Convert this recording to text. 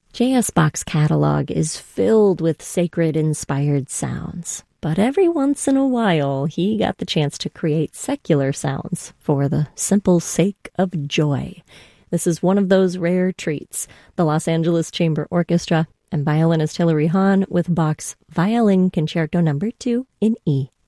J.S. Bach's catalog is filled with sacred-inspired sounds, but every once in a while he got the chance to create secular sounds for the simple sake of joy. This is one of those rare treats. The Los Angeles Chamber Orchestra and violinist Hilary Hahn with Bach's Violin Concerto No. 2 in E.